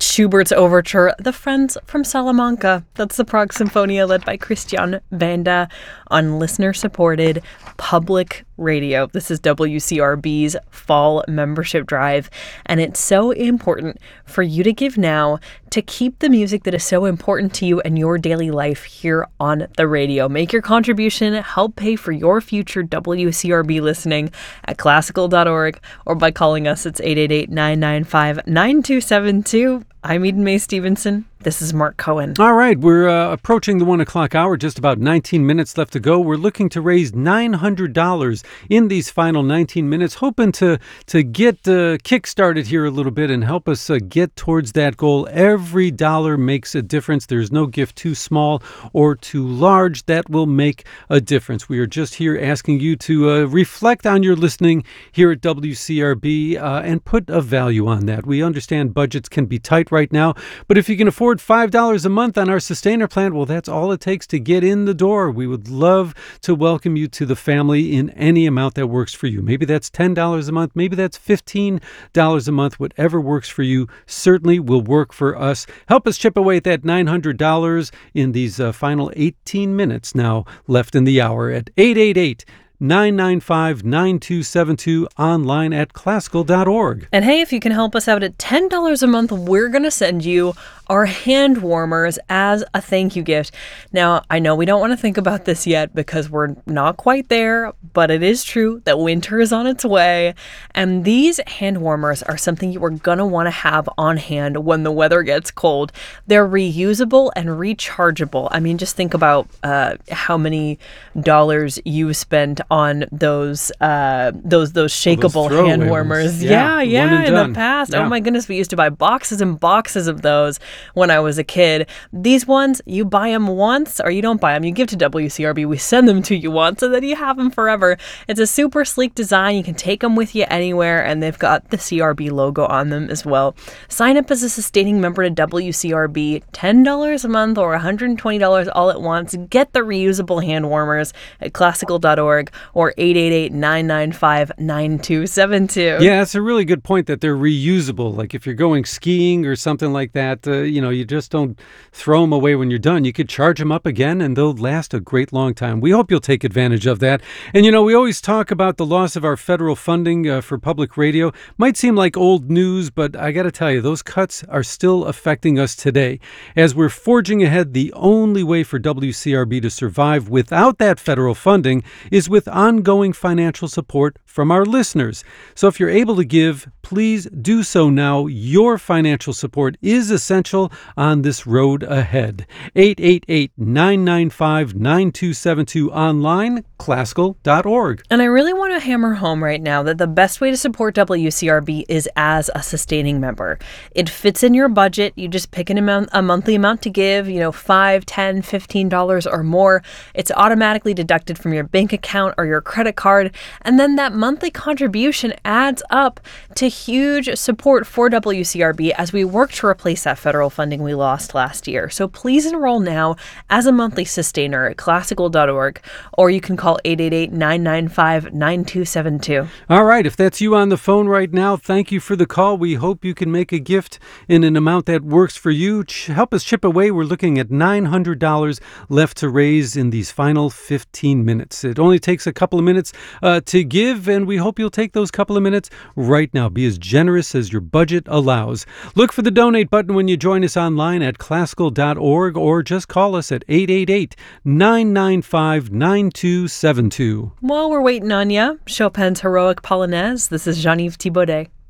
Schubert's overture, The Friends from Salamanca. That's the Prague Symphonia led by Christian Vanda on listener-supported public radio. This is WCRB's fall membership drive, and it's so important for you to give now to keep the music that is so important to you and your daily life here on the radio. Make your contribution, help pay for your future WCRB listening at classical.org or by calling us. It's 888-995-9272. I'm Eden Mae Stevenson. This is Mark Cohen. All right, we're approaching the 1 o'clock hour, just about 19 minutes left to go. We're looking to raise $900 in these final 19 minutes, hoping to get kick-started here a little bit and help us get towards that goal. Every dollar makes a difference. There's no gift too small or too large that will make a difference. We are just here asking you to reflect on your listening here at WCRB and put a value on that. We understand budgets can be tight right now, but if you can afford $5 a month on our Sustainer plan, well, that's all it takes to get in the door. We would love to welcome you to the family in any amount that works for you. Maybe that's $10 a month. Maybe that's $15 a month. Whatever works for you certainly will work for us. Help us chip away at that $900 in these final 18 minutes now left in the hour at 888-995-9272, online at classical.org. And hey, if you can help us out at $10 a month, we're going to send you our hand warmers as a thank you gift. Now, I know we don't want to think about this yet because we're not quite there, but it is true that winter is on its way. And these hand warmers are something you are going to want to have on hand when the weather gets cold. They're reusable and rechargeable. I mean, just think about how many dollars you spent on those shakeable hand warmers. Yeah, in the past. Yeah. Oh my goodness, we used to buy boxes and boxes of those when I was a kid. These ones, you buy them once or you don't buy them. You give to WCRB. We send them to you once and then you have them forever. It's a super sleek design. You can take them with you anywhere, and they've got the CRB logo on them as well. Sign up as a sustaining member to WCRB, $10 a month or $120 all at once. Get the reusable hand warmers at classical.org or 888-995-9272. Yeah, it's a really good point that they're reusable. Like if you're going skiing or something like that, you just don't throw them away when you're done. You could charge them up again and they'll last a great long time. We hope you'll take advantage of that. And, we always talk about the loss of our federal funding for public radio. Might seem like old news, but I got to tell you, those cuts are still affecting us today. As we're forging ahead, the only way for WCRB to survive without that federal funding is with ongoing financial support from our listeners. So if you're able to give, please do so now. Your financial support is essential on this road ahead. 888-995-9272, online, classical.org. And I really want to hammer home right now that the best way to support WCRB is as a sustaining member. It fits in your budget. You just pick a monthly amount to give, $5, $10, $15 or more. It's automatically deducted from your bank account or your credit card. And then that monthly contribution adds up to huge support for WCRB as we work to replace that federal funding we lost last year. So please enroll now as a monthly sustainer at classical.org, or you can call 888-995-9272. All right, if that's you on the phone right now, thank you for the call. We hope you can make a gift in an amount that works for you. Help us chip away. We're looking at $900 left to raise in these final 15 minutes. It only takes a couple of minutes to give, and we hope you'll take those couple of minutes right now. Be as generous as your budget allows. Look for the donate button when you join us online at classical.org, or just call us at 888-995-9272. While we're waiting on you, Chopin's Heroic Polonaise. This is Jean-Yves Thibaudet.